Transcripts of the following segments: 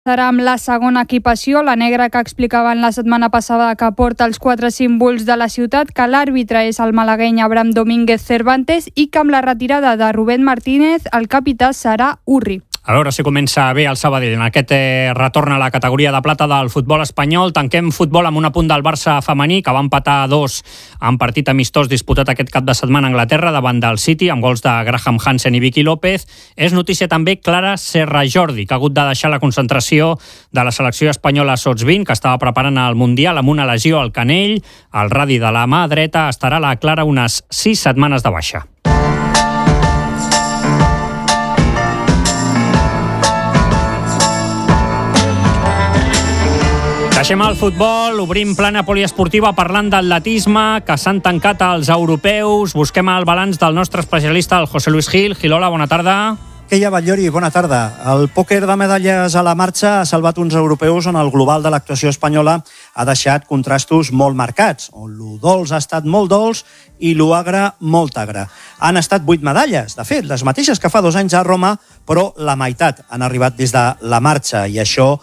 Serà amb la segona equipació, la negra que explicaven la setmana passada que porta els 4 símbols de la ciutat, que l'àrbitre és el malagueny Abraham Domínguez Cervantes i que amb la retirada de Rubén Martínez el capità serà Urri. A veure si comença bé el Sabadell en aquest retorn a la categoria de plata del futbol espanyol. Tanquem futbol amb un apunt del Barça femení, que va empatar 2 en partit amistós disputat aquest cap de setmana a Anglaterra davant del City, amb gols de Graham Hansen i Vicky López. És notícia també Clara Serra Jordi, que ha hagut de deixar la concentració de la selecció espanyola Sots-20, que estava preparant el Mundial amb una lesió al canell. Al radi de la mà dreta estarà la Clara unes 6 setmanes de baixa. Deixem el futbol, obrim plana poliesportiva parlant d'atletisme, que s'han tancat els europeus. Busquem el balanç del nostre especialista, el José Luis Gil. Gil, hola, bona tarda. Què hi ha, Batllori? Bona tarda. El pòquer de medalles a la marxa ha salvat uns europeus on el global de l'actuació espanyola ha deixat contrastos molt marcats, on lo dolç ha estat molt dolç i lo agre molt agre. Han estat 8 medalles, de fet, les mateixes que fa 2 anys a Roma, però la meitat han arribat des de la marxa i això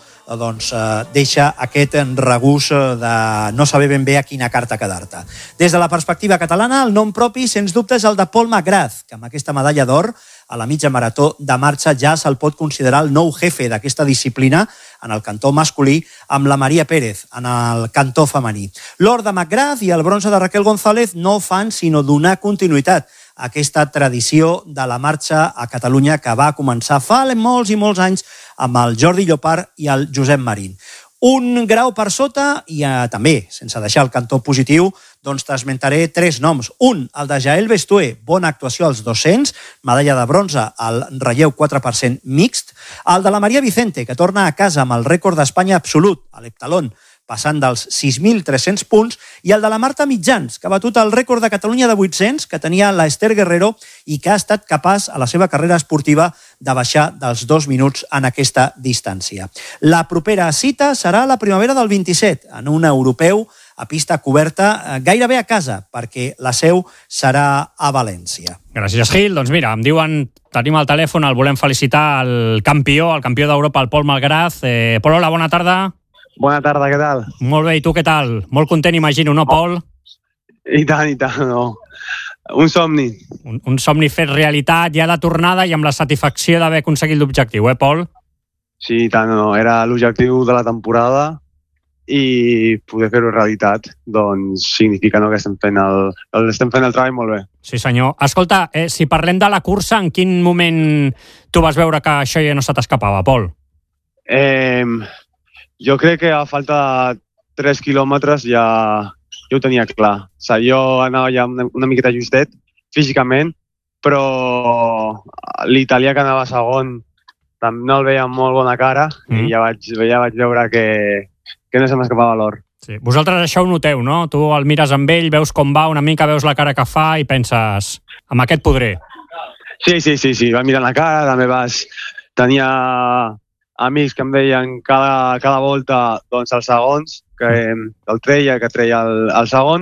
deixa aquest regús de no saber ben bé a quina carta quedar-te. Des de la perspectiva catalana, el nom propi, sens dubte, és el de Pol McGrath, que amb aquesta medalla d'or a la mitja marató de marxa ja se'l pot considerar el nou jefe d'aquesta disciplina en el cantó masculí, amb la Maria Pérez en el cantó femení. L'or de McGrath i el bronze de Raquel González no fan sinó donar continuïtat a aquesta tradició de la marxa a Catalunya que va començar fa molts i molts anys amb el Jordi Llopart i el Josep Marín. Un grau per sota i també, sense deixar el cantó positiu, t'esmentaré 3 noms. Un, el de Jael Bestué, bona actuació als 200, medalla de bronze al relleu 4% mixt. El de la Maria Vicente, que torna a casa amb el rècord d'Espanya absolut, a l'heptalon, passant dels 6.300 punts, i el de la Marta Mitjans, que ha batut el rècord de Catalunya de 800, que tenia l'Esther Guerrero i que ha estat capaç a la seva carrera esportiva de baixar dels 2 minuts en aquesta distància. La propera cita serà la primavera del 27, en un europeu a pista coberta gairebé a casa, perquè la seu serà a València. Gràcies, Gil. Doncs mira, em diuen, tenim al telèfon, el volem felicitar el campió d'Europa, el Pol McGrath. Pol, hola, bona tarda. Bona tarda, què tal? Molt bé, i tu què tal? Molt content, imagino, no, Pol? I tant, no. Un somni. Un somni fet realitat, ja de tornada i amb la satisfacció d'haver aconseguit l'objectiu, Pol? Sí, i tant, no. Era l'objectiu de la temporada i poder fer-ho realitat, doncs significa que estem fent el treball molt bé. Sí, senyor. Escolta, si parlem de la cursa, en quin moment tu vas veure que això ja no se t'escapava, Pol? Jo crec que a falta de 3 quilòmetres ja ho tenia clar. O sigui, jo anava ja una miqueta justet físicament, però l'italià que anava segon també no el veia amb molt bona cara i ja vaig veure que no se m'escapava l'or. Sí. Vosaltres això ho noteu, no? Tu el mires amb ell, veus com va, una mica veus la cara que fa i penses, amb aquest podré. Sí. Vas mirant la cara, també tenia amics que em deien cada volta doncs, els segons, que el treia el segon,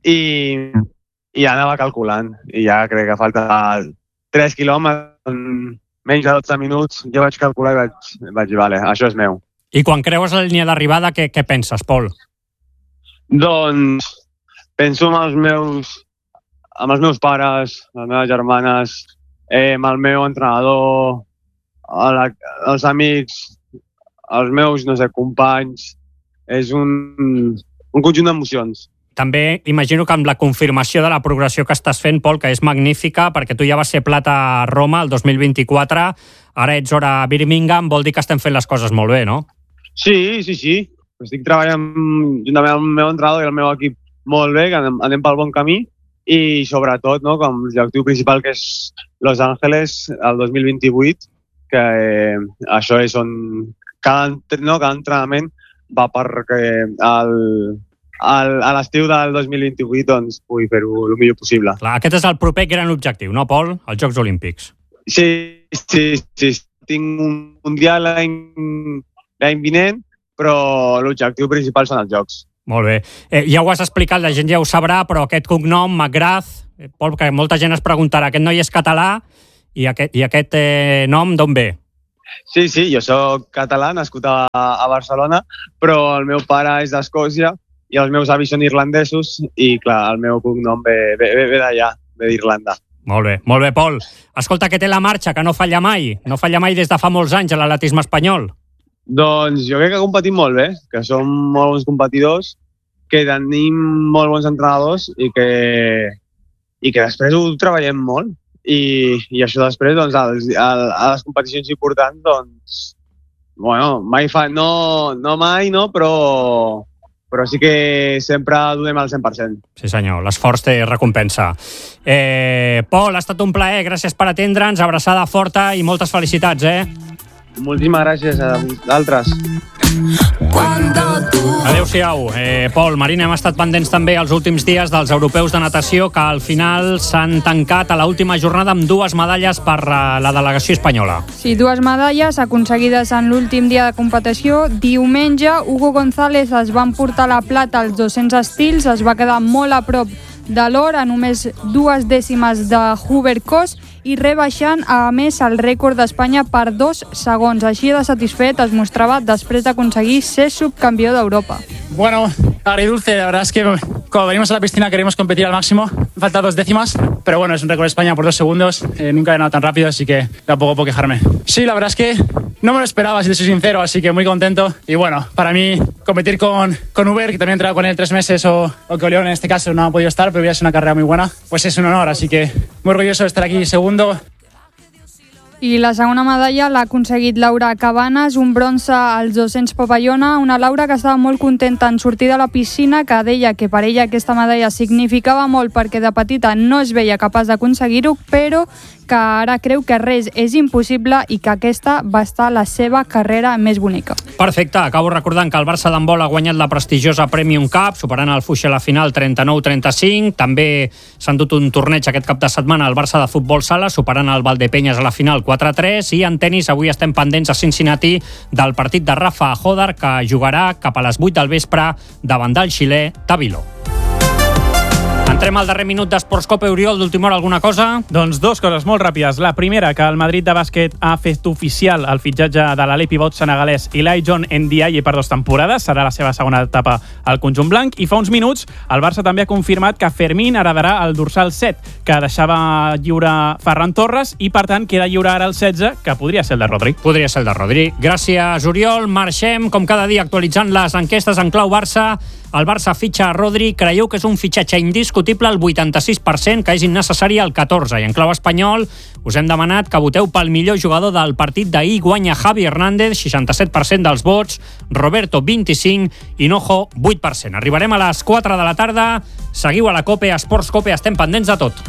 i anava calculant. I ja crec que falta 3 quilòmetres, menys de 12 minuts, jo vaig calcular i vaig dir, vale, això és meu. I quan creues la línia d'arribada, què penses, Pol? Doncs penso en els meus pares, les meves germanes, amb el meu entrenador, els amics, els meus, companys. És un conjunt d'emocions. També imagino que amb la confirmació de la progressió que estàs fent, Pol, que és magnífica, perquè tu ja vas ser plata a Roma el 2024, ara ets hora a Birmingham, vol dir que estem fent les coses molt bé, no? Sí. Estic treballant juntament amb el meu entrenador i el meu equip molt bé, que anem pel bon camí, i sobretot, com l'objectiu principal, que és Los Angeles el 2028, que això és on cada entrenament va perquè a l'estiu del 2028 doncs, pugui fer-ho el millor possible. Clar, aquest és el proper gran objectiu, no, Pol? Els Jocs Olímpics. Sí. Tinc un mundial l'any vinent, però l'objectiu principal són els Jocs. Molt bé. Ja ho has explicat, la gent ja ho sabrà, però aquest cognom, McGrath, Pol, que molta gent es preguntarà, aquest noi és català i aquest nom d'on ve? Sí, jo soc català, nascut a Barcelona, però el meu pare és d'Escòcia i els meus avis són irlandesos i, clar, el meu cognom ve d'allà, ve d'Irlanda. Molt bé, Pol. Escolta, què té la marxa, que no falla mai des de fa molts anys a l'atletisme espanyol? Doncs jo crec que competim molt bé, que som molt bons competidors, que tenim molt bons entrenadors i que després ho treballem molt. I això després, doncs, a les competicions importants, doncs, bueno, però sí que sempre donem el 100%. Sí, senyor, l'esforç té recompensa. Pol, ha estat un plaer, gràcies per atendre'ns, abraçada forta i moltes felicitats, Moltíssimes gràcies a vosaltres. Adéu-siau. Pol, Marina, hem estat pendents també els últims dies dels europeus de natació que al final s'han tancat a l'última jornada amb 2 medalles per la delegació espanyola. Sí, 2 medalles aconseguides en l'últim dia de competició. Diumenge, Hugo González es va emportar la plata als 200 estils, es va quedar molt a prop de l'or, a només 2 dècimes de Hubert Kos i rebaixant, a més, el rècord d'Espanya per 2 segons. Així de satisfet es mostrava després d'aconseguir ser subcampió d'Europa. Bueno, agridulce, la verdad es que cuando venimos a la piscina queremos competir al máximo. Me faltan 2 décimas, pero bueno, es un récord de España por 2 segundos. Nunca he ganado tan rápido, así que tampoco puedo quejarme. Sí, la verdad es que no me lo esperaba, si te soy sincero, así que muy contento. Y bueno, para mí, competir con Uber, que también he entrenado con él 3 meses, o que Oleón en este caso no ha podido estar, pero hubiera sido una carrera muy buena, pues es un honor, así que muy orgulloso de estar aquí segundo. I la segona medalla l'ha aconseguit Laura Cabanes, un bronze als 200 Papallona, una Laura que estava molt contenta en sortir de la piscina, que deia que per ella aquesta medalla significava molt perquè de petita no es veia capaç d'aconseguir-ho, però que ara creu que res és impossible i que aquesta va estar la seva carrera més bonica. Perfecte, acabo recordant que el Barça d'handbol ha guanyat la prestigiosa Premium Cup, superant el Fuix a la final 39-35. També s'han dut un torneig aquest cap de setmana al Barça de futbol sala, superant el Valdepenyes a la final 4-3, i en tenis avui estem pendents a Cincinnati del partit de Rafa Hodar, que jugarà cap a les 8 del vespre davant del xilè Tavilo. Entrem al darrer minut d'Esports Copa. Oriol, d'última hora, alguna cosa? Doncs 2 coses molt ràpides. La primera, que el Madrid de bàsquet ha fet oficial el fitxatge de l'alè pivot senegalès Eli John Ndiaye per 2 temporades. Serà la seva segona etapa al conjunt blanc. I fa uns minuts el Barça també ha confirmat que Fermín heredarà el dorsal 7, que deixava lliure Ferran Torres, i per tant queda lliure ara el 16, que podria ser el de Rodri. Podria ser el de Rodri. Gràcies, Oriol. Marxem, com cada dia, actualitzant les enquestes en clau Barça. El Barça fitxa a Rodri. Creieu que és un fitxatge indiscutible al 86%, que és innecessari al 14%. I en clau espanyol us hem demanat que voteu pel millor jugador del partit d'ahir. Guanya Javi Hernández, 67% dels vots, Roberto 25% i Nojo 8%. Arribarem a les 4 de la tarda. Seguiu a la COPE, Esports COPE, estem pendents de tot.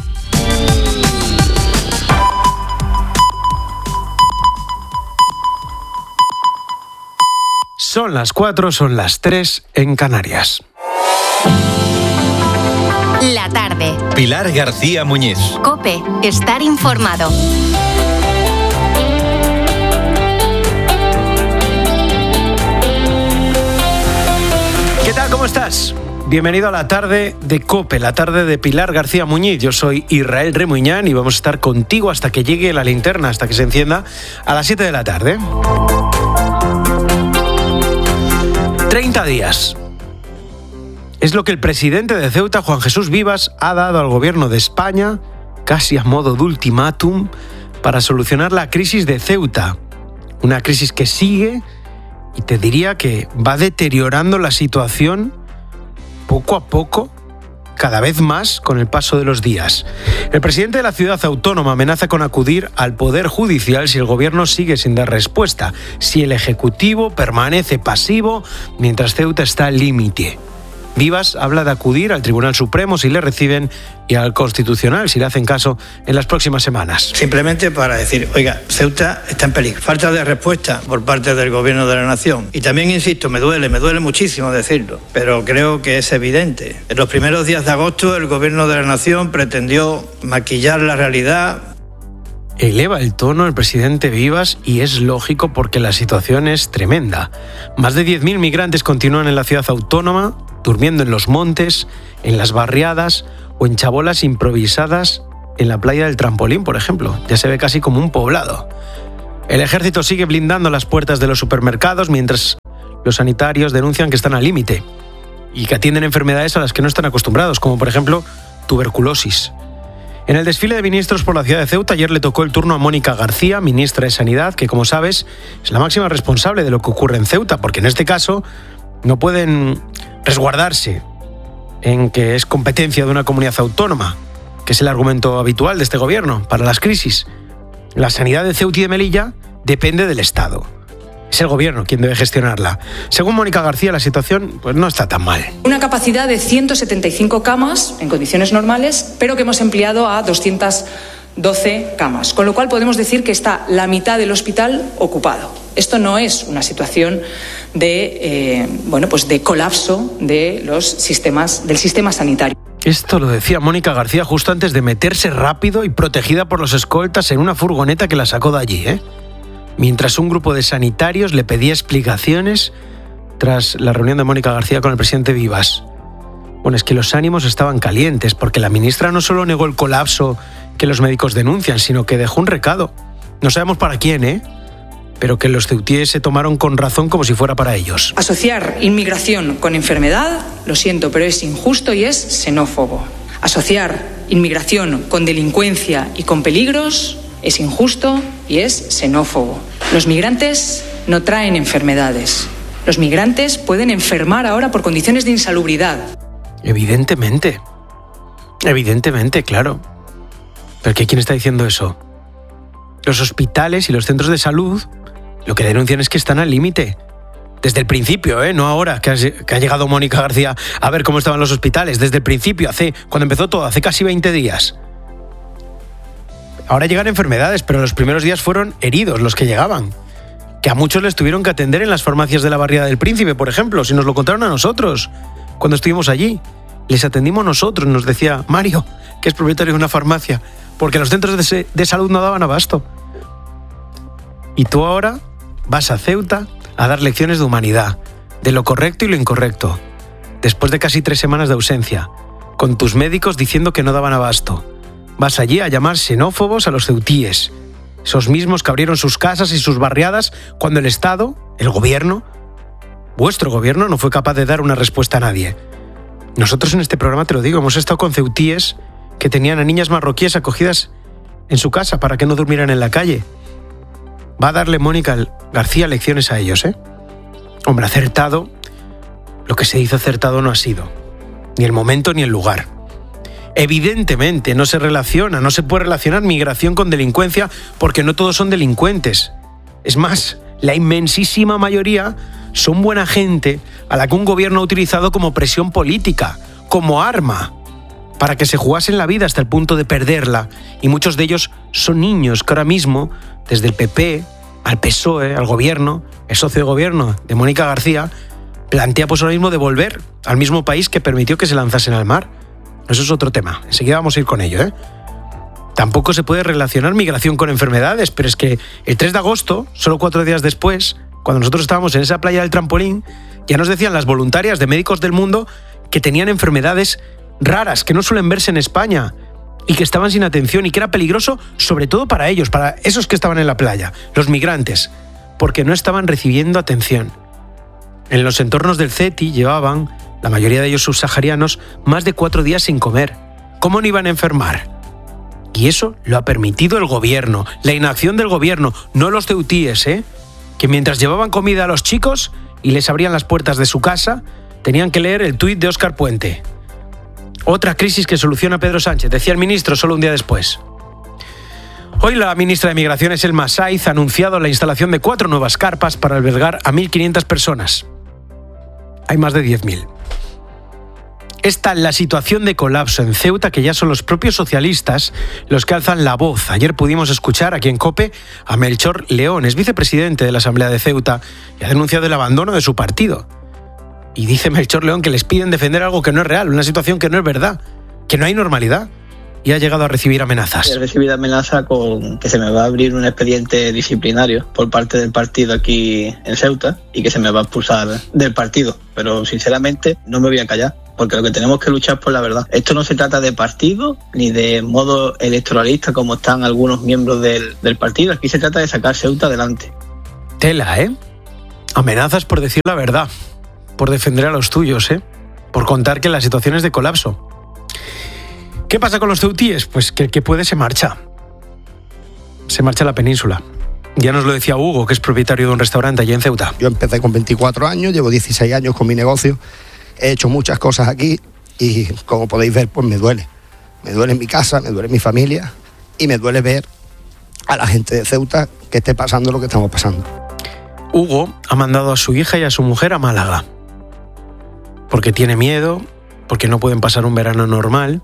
Son las 4, son las 3 en Canarias. La tarde. Pilar García Muñiz. COPE. Estar informado. ¿Qué tal? ¿Cómo estás? Bienvenido a la tarde de COPE, la tarde de Pilar García Muñiz. Yo soy Israel Remuñán y vamos a estar contigo hasta que llegue la linterna, hasta que se encienda a las 7 de la tarde. 30 días. Es lo que el presidente de Ceuta, Juan Jesús Vivas, ha dado al gobierno de España, casi a modo de ultimátum, para solucionar la crisis de Ceuta. Una crisis que sigue y te diría que va deteriorando la situación poco a poco, cada vez más con el paso de los días. El presidente de la ciudad autónoma amenaza con acudir al Poder Judicial si el gobierno sigue sin dar respuesta, si el Ejecutivo permanece pasivo mientras Ceuta está al límite. Vivas habla de acudir al Tribunal Supremo si le reciben y al Constitucional si le hacen caso en las próximas semanas. Simplemente para decir, oiga, Ceuta está en peligro. Falta de respuesta por parte del Gobierno de la Nación. Y también, insisto, me duele muchísimo decirlo, pero creo que es evidente. En los primeros días de agosto el Gobierno de la Nación pretendió maquillar la realidad. Eleva el tono el presidente Vivas y es lógico porque la situación es tremenda. Más de 10.000 migrantes continúan en la ciudad autónoma, durmiendo en los montes, en las barriadas o en chabolas improvisadas en la playa del Trampolín, por ejemplo. Ya se ve casi como un poblado. El ejército sigue blindando las puertas de los supermercados mientras los sanitarios denuncian que están al límite y que atienden enfermedades a las que no están acostumbrados, como por ejemplo tuberculosis. En el desfile de ministros por la ciudad de Ceuta ayer le tocó el turno a Mónica García, ministra de Sanidad, que como sabes es la máxima responsable de lo que ocurre en Ceuta, porque en este caso no pueden resguardarse en que es competencia de una comunidad autónoma, que es el argumento habitual de este gobierno para las crisis. La sanidad de Ceuta y de Melilla depende del Estado. Es el gobierno quien debe gestionarla. Según Mónica García, la situación pues no está tan mal. Una capacidad de 175 camas en condiciones normales, pero que hemos ampliado a 212 camas, con lo cual podemos decir que está la mitad del hospital ocupado. Esto no es una situación de colapso de del sistema sanitario. Esto lo decía Mónica García justo antes de meterse rápido y protegida por los escoltas en una furgoneta que la sacó de allí, mientras un grupo de sanitarios le pedía explicaciones tras la reunión de Mónica García con el presidente Vivas. Bueno, es que los ánimos estaban calientes porque la ministra no solo negó el colapso que los médicos denuncian, sino que dejó un recado. No sabemos para quién, pero que los ceutíes se tomaron con razón como si fuera para ellos. Asociar inmigración con enfermedad, lo siento, pero es injusto y es xenófobo. Asociar inmigración con delincuencia y con peligros es injusto y es xenófobo. Los migrantes no traen enfermedades. Los migrantes pueden enfermar ahora por condiciones de insalubridad. Evidentemente, claro. ¿Pero quién está diciendo eso? Los hospitales y los centros de salud lo que denuncian es que están al límite. Desde el principio, no ahora que ha llegado Mónica García a ver cómo estaban los hospitales. Desde el principio, cuando empezó todo, hace casi 20 días. Ahora llegan enfermedades, pero los primeros días fueron heridos los que llegaban. Que a muchos les tuvieron que atender en las farmacias de la Barriada del Príncipe, por ejemplo, si nos lo contaron a nosotros, cuando estuvimos allí. Les atendimos nosotros, nos decía Mario, que es propietario de una farmacia, porque los centros de salud no daban abasto. Y tú ahora vas a Ceuta a dar lecciones de humanidad, de lo correcto y lo incorrecto, después de casi 3 semanas de ausencia, con tus médicos diciendo que no daban abasto. Vas allí a llamar xenófobos a los ceutíes, esos mismos que abrieron sus casas y sus barriadas cuando el Estado, el gobierno, vuestro gobierno, no fue capaz de dar una respuesta a nadie. Nosotros en este programa, te lo digo, hemos estado con ceutíes que tenían a niñas marroquíes acogidas en su casa para que no durmieran en la calle. Va a darle Mónica García lecciones a ellos, Hombre, acertado, lo que se hizo acertado no ha sido. Ni el momento ni el lugar. Evidentemente no se puede relacionar migración con delincuencia porque no todos son delincuentes. Es más, la inmensísima mayoría son buena gente a la que un gobierno ha utilizado como presión política, como arma, para que se jugasen la vida hasta el punto de perderla. Y muchos de ellos son niños que ahora mismo, desde el PP al PSOE, al gobierno, el socio de gobierno de Mónica García, plantea pues ahora mismo devolver al mismo país que permitió que se lanzasen al mar. Eso es otro tema. Enseguida vamos a ir con ello, Tampoco se puede relacionar migración con enfermedades, pero es que el 3 de agosto, solo 4 días después, cuando nosotros estábamos en esa playa del trampolín, ya nos decían las voluntarias de Médicos del Mundo que tenían enfermedades raras, que no suelen verse en España, y que estaban sin atención, y que era peligroso sobre todo para ellos, para esos que estaban en la playa, los migrantes, porque no estaban recibiendo atención. En los entornos del CETI llevaban, la mayoría de ellos subsaharianos, más de 4 días sin comer. ¿Cómo no iban a enfermar? Y eso lo ha permitido el gobierno, la inacción del gobierno, no los ceutíes, que mientras llevaban comida a los chicos y les abrían las puertas de su casa, tenían que leer el tuit de Óscar Puente. Otra crisis que soluciona Pedro Sánchez, decía el ministro solo un día después. Hoy la ministra de Migraciones, Elma Saiz, ha anunciado la instalación de 4 nuevas carpas para albergar a 1.500 personas. Hay más de 10.000. Esta es la situación de colapso en Ceuta, que ya son los propios socialistas los que alzan la voz. Ayer pudimos escuchar aquí en COPE a Melchor León, es vicepresidente de la Asamblea de Ceuta, y ha denunciado el abandono de su partido. Y dice Melchor León que les piden defender algo que no es real, una situación que no es verdad, que no hay normalidad. Y ha llegado a recibir amenazas. He recibido amenaza con que se me va a abrir un expediente disciplinario por parte del partido aquí en Ceuta y que se me va a expulsar del partido. Pero sinceramente no me voy a callar, porque lo que tenemos que luchar es por la verdad. Esto no se trata de partido ni de modo electoralista como están algunos miembros del partido. Aquí se trata de sacar Ceuta adelante. Tela, ¿eh? Amenazas por decir la verdad, por defender a los tuyos, ¿eh? Por contar que la situación es de colapso. ¿Qué pasa con los ceutíes? Pues que el que puede se marcha. Se marcha a la península. Ya nos lo decía Hugo, que es propietario de un restaurante allí en Ceuta. Yo empecé con 24 años, llevo 16 años con mi negocio, he hecho muchas cosas aquí y como podéis ver, pues me duele. Me duele en mi casa, me duele en mi familia y me duele ver a la gente de Ceuta que esté pasando lo que estamos pasando. Hugo ha mandado a su hija y a su mujer a Málaga. Porque tiene miedo, porque no pueden pasar un verano normal.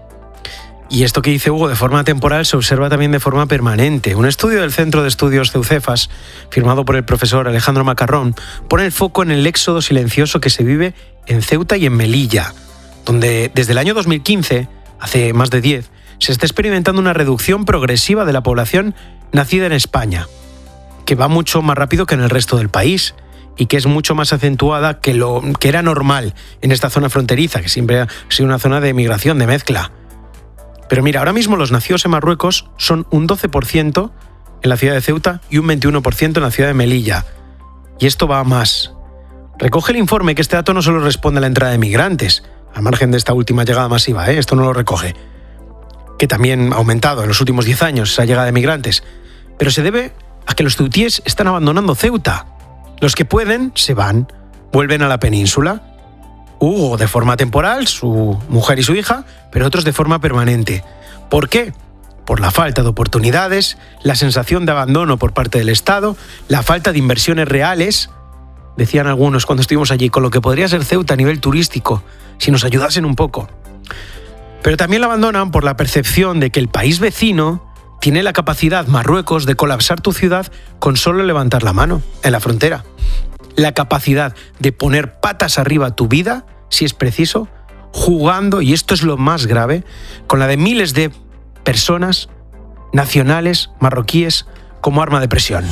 Y esto que dice Hugo de forma temporal se observa también de forma permanente. Un estudio del Centro de Estudios Ceucefas, firmado por el profesor Alejandro Macarrón, pone el foco en el éxodo silencioso que se vive en Ceuta y en Melilla, donde desde el año 2015, hace más de 10, se está experimentando una reducción progresiva de la población nacida en España, que va mucho más rápido que en el resto del país y que es mucho más acentuada que lo que era normal en esta zona fronteriza, que siempre ha sido una zona de migración, de mezcla. Pero mira, ahora mismo los nacidos en Marruecos son un 12% en la ciudad de Ceuta y un 21% en la ciudad de Melilla. Y esto va a más. Recoge el informe que este dato no solo responde a la entrada de migrantes, al margen de esta última llegada masiva, esto no lo recoge, que también ha aumentado en los últimos 10 años esa llegada de migrantes, pero se debe a que los ceutíes están abandonando Ceuta. Los que pueden se van, vuelven a la península. Hugo de forma temporal, su mujer y su hija, pero otros de forma permanente. ¿Por qué? Por la falta de oportunidades, la sensación de abandono por parte del Estado, la falta de inversiones reales, decían algunos cuando estuvimos allí, con lo que podría ser Ceuta a nivel turístico, si nos ayudasen un poco. Pero también la abandonan por la percepción de que el país vecino tiene la capacidad, Marruecos, de colapsar tu ciudad con solo levantar la mano en la frontera. La capacidad de poner patas arriba tu vida, si es preciso, jugando, y esto es lo más grave, con la de miles de personas nacionales, marroquíes, como arma de presión.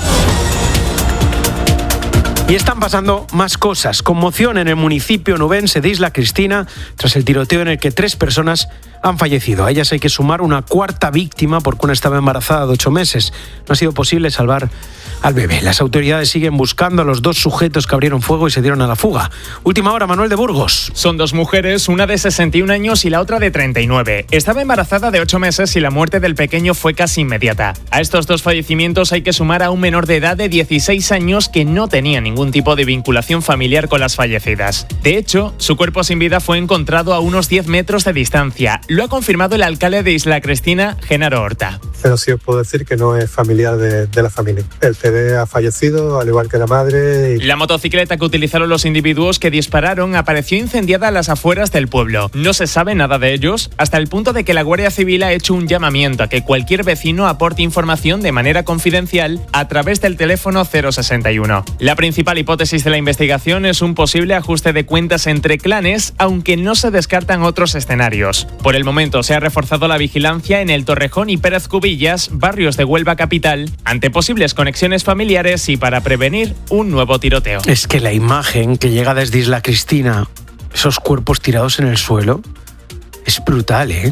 Y están pasando más cosas. Conmoción en el municipio nubense de Isla Cristina tras el tiroteo en el que 3 personas han fallecido. A ellas hay que sumar una cuarta víctima porque una estaba embarazada de 8 meses. No ha sido posible salvar al bebé. Las autoridades siguen buscando a los 2 sujetos que abrieron fuego y se dieron a la fuga. Última hora, Manuel de Burgos. Son 2 mujeres, una de 61 años y la otra de 39. Estaba embarazada de 8 meses y la muerte del pequeño fue casi inmediata. A estos 2 fallecimientos hay que sumar a un menor de edad de 16 años que no tenía ningún tipo de vinculación familiar con las fallecidas. De hecho, su cuerpo sin vida fue encontrado a unos 10 metros de distancia. Lo ha confirmado el alcalde de Isla Cristina, Genaro Horta. Pero sí os puedo decir que no es familiar de la familia. El bebé ha fallecido, al igual que la madre. La motocicleta que utilizaron los individuos que dispararon apareció incendiada a las afueras del pueblo. No se sabe nada de ellos, hasta el punto de que la Guardia Civil ha hecho un llamamiento a que cualquier vecino aporte información de manera confidencial a través del teléfono 061. La principal hipótesis de la investigación es un posible ajuste de cuentas entre clanes, aunque no se descartan otros escenarios. Por el momento se ha reforzado la vigilancia en el Torrejón y Pérez Cubillas, barrios de Huelva capital, ante posibles conexiones familiares y para prevenir un nuevo tiroteo. Es que la imagen que llega desde Isla Cristina, esos cuerpos tirados en el suelo, es brutal, ¿eh?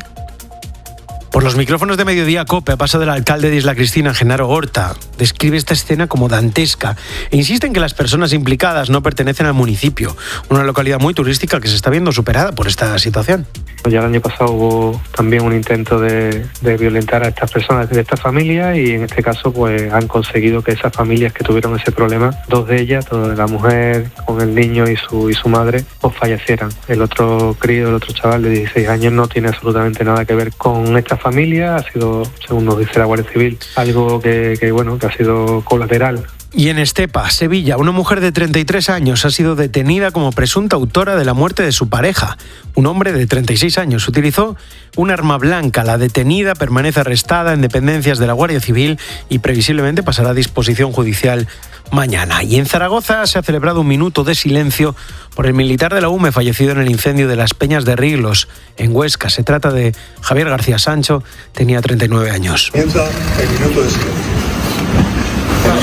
Por los micrófonos de Mediodía COPE ha pasado el alcalde de Isla Cristina, Genaro Horta. Describe esta escena como dantesca e insiste en que las personas implicadas no pertenecen al municipio, una localidad muy turística que se está viendo superada por esta situación. Ya el año pasado hubo también un intento de violentar a estas personas de esta familia y en este caso pues han conseguido que esas familias que tuvieron ese problema, 2 de ellas, la mujer con el niño y su madre, pues fallecieran. El otro crío, el otro chaval de 16 años no tiene absolutamente nada que ver con esta familia, ha sido, según nos dice la Guardia Civil, algo que ha sido colateral. Y en Estepa, Sevilla, una mujer de 33 años ha sido detenida como presunta autora de la muerte de su pareja. Un hombre de 36 años utilizó un arma blanca. La detenida permanece arrestada en dependencias de la Guardia Civil y previsiblemente pasará a disposición judicial mañana. Y en Zaragoza se ha celebrado un minuto de silencio por el militar de la UME fallecido en el incendio de las Peñas de Riglos, en Huesca. Se trata de Javier García Sancho, tenía 39 años. Comienza el minuto de silencio.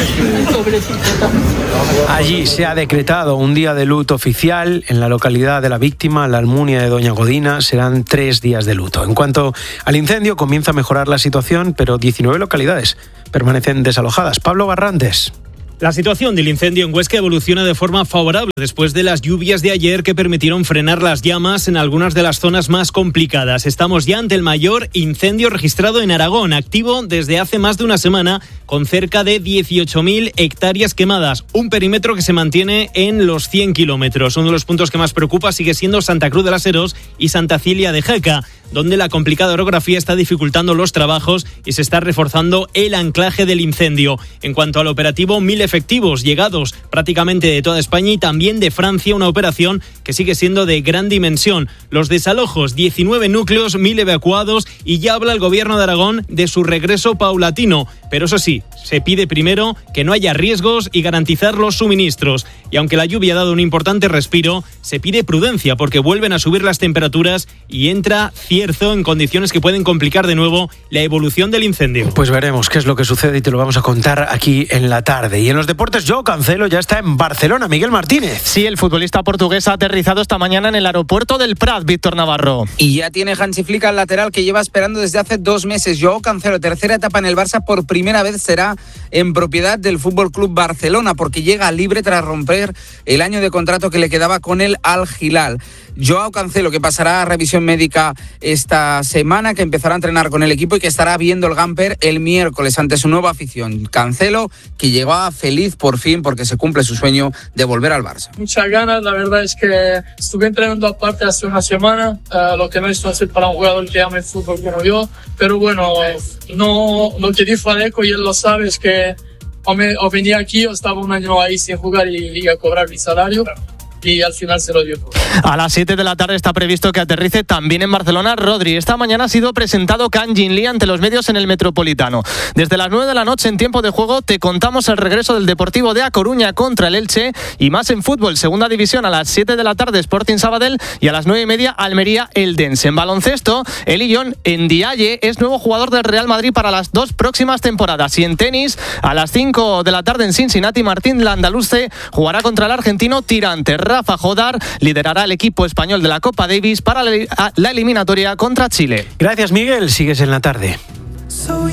Allí se ha decretado un día de luto oficial en la localidad de la víctima, la Almunia de Doña Godina. Serán 3 días de luto. En cuanto al incendio, comienza a mejorar la situación, pero 19 localidades permanecen desalojadas. Pablo Barrantes. La situación del incendio en Huesca evoluciona de forma favorable después de las lluvias de ayer que permitieron frenar las llamas en algunas de las zonas más complicadas. Estamos ya ante el mayor incendio registrado en Aragón, activo desde hace más de una semana, con cerca de 18.000 hectáreas quemadas, un perímetro que se mantiene en los 100 kilómetros. Uno de los puntos que más preocupa sigue siendo Santa Cruz de las Heros y Santa Cilia de Jaca, donde la complicada orografía está dificultando los trabajos y se está reforzando el anclaje del incendio. En cuanto al operativo, 1.000 efectivos llegados prácticamente de toda España y también de Francia, una operación que sigue siendo de gran dimensión. Los desalojos, 19 núcleos, 1.000 evacuados, y ya habla el gobierno de Aragón de su regreso paulatino. Pero eso sí, se pide primero que no haya riesgos y garantizar los suministros. Y aunque la lluvia ha dado un importante respiro, se pide prudencia porque vuelven a subir las temperaturas y entra cierzo en condiciones que pueden complicar de nuevo la evolución del incendio. Pues veremos qué es lo que sucede y te lo vamos a contar aquí en la tarde. Y en los deportes, Joao Cancelo ya está en Barcelona. Miguel Martínez. Sí, el futbolista portugués ha aterrizado esta mañana en el aeropuerto del Prat, Víctor Navarro. Y ya tiene Hansi Flick al lateral que lleva esperando desde hace 2 meses. Joao Cancelo, tercera etapa en el Barça, por primera vez será en propiedad del FC Barcelona porque llega libre tras romper el año de contrato que le quedaba con el Al Hilal. Joao Cancelo, que pasará a revisión médica esta semana, que empezará a entrenar con el equipo y que estará viendo el Gamper el miércoles ante su nueva afición. Cancelo, que llegaba feliz por fin porque se cumple su sueño de volver al Barça. Muchas ganas, la verdad es que estuve entrenando aparte hace una semana, lo que no es fácil para un jugador que ama el fútbol como yo, pero bueno, no quedé faleco y él lo sabe, es que o venía aquí o estaba un año ahí sin jugar y a cobrar mi salario. Y al final se lo dio. A las 7 de la tarde está previsto que aterrice también en Barcelona Rodri. Esta mañana ha sido presentado Can Jin Lee ante los medios en el Metropolitano. Desde las 9 de la noche en tiempo de juego te contamos el regreso del Deportivo de A Coruña contra el Elche y más en fútbol. Segunda división a las 7 de la tarde Sporting Sabadell y a las 9:30 Almería Eldense. En baloncesto, Elion Ndiaye es nuevo jugador del Real Madrid para las 2 próximas temporadas. Y en tenis, a las 5 de la tarde en Cincinnati, Martín Landaluce jugará contra el argentino Tirante. Rafa Jodar liderará el equipo español de la Copa Davis para la eliminatoria contra Chile. Gracias, Miguel. Sigues en la tarde.